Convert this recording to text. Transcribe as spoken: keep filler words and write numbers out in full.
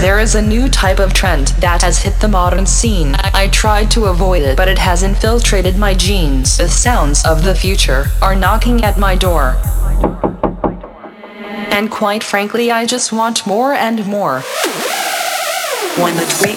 There is a new type of trend that has hit the modern scene. I tried to avoid it, but it has infiltrated my genes. The sounds of the future are knocking at my door. And quite frankly, I just want more and more. When the tweet